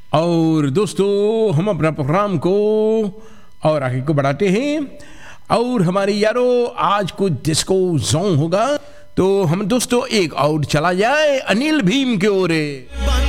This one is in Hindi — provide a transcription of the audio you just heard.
और दोस्तों हम अपना प्रोग्राम को और आगे को बढ़ाते हैं और हमारे यारो आज कुछ डिस्को जोन होगा, तो हम दोस्तों एक और चला जाए अनिल भीम की ओर।